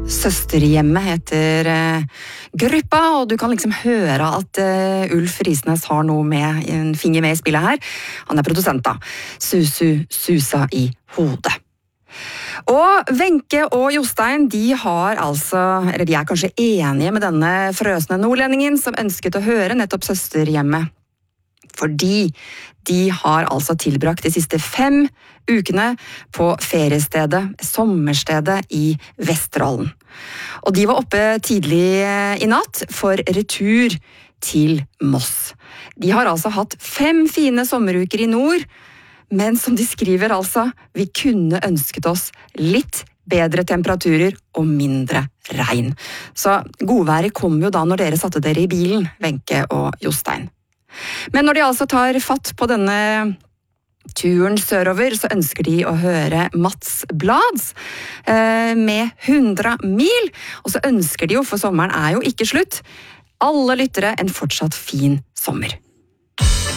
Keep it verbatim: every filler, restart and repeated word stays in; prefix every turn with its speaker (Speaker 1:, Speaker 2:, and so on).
Speaker 1: Søsterhjemmet heter uh, gruppa, og du kan liksom høre at uh, Ulf Risnes har noe med, en finger med i spillet her. Han er produsent da. Susu Susa i hodet. Og Wenche og Jostein, de har altså, eller de er kanskje enige med denne frøsne nordlendingen som ønsket å høre nettopp Søsterhjemmet. Fordi de har altså tilbrakt de siste fem ukene på feriestedet, sommerstedet i Vesterålen. Og de var oppe tidlig i natt for retur til Moss. De har altså hatt fem fine sommeruker i nord, men som de skriver altså, vi kunne ønsket oss litt bedre temperaturer og mindre regn. Så godværet kom jo da når dere satte dere i bilen, Wenche og Jostein. Men når de altså tar fatt på denne turen sørover, så ønsker de å høre Mats Blads eh, med hundre mil, og så ønsker de jo, for sommeren er jo ikke slutt, alle lyttere en fortsatt fin sommer.